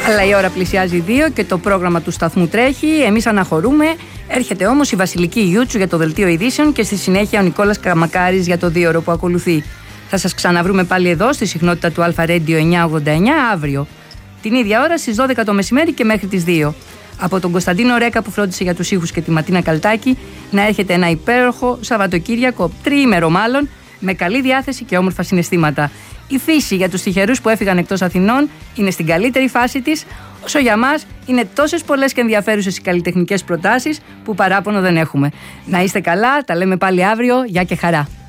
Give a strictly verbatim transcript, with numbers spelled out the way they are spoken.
Αλλά η ώρα πλησιάζει δύο και το πρόγραμμα του σταθμού τρέχει. Εμείς αναχωρούμε. Έρχεται όμως η Βασιλική Ιούτσου για το δελτίο ειδήσεων και στη συνέχεια ο Νικόλας Καμακάρης για το δύο ώρο που ακολουθεί. Θα σας ξαναβρούμε πάλι εδώ στη συχνότητα του Αλφα Radio εννιακόσια ογδόντα εννιά αύριο. Την ίδια ώρα στις δώδεκα το μεσημέρι και μέχρι τις δύο. Από τον Κωνσταντίνο Ρέκα που φρόντισε για τους ήχους και τη Ματίνα Καλτάκη, να έχετε ένα υπέροχο Σαββατοκύριακο, τριήμερο μάλλον, με καλή διάθεση και όμορφα συναισθήματα. Η φύση για τους τυχερούς που έφυγαν εκτός Αθηνών είναι στην καλύτερη φάση της, όσο για μας είναι τόσες πολλές και ενδιαφέρουσες οι καλλιτεχνικές προτάσεις που παράπονο δεν έχουμε. Να είστε καλά, τα λέμε πάλι αύριο, γεια και χαρά.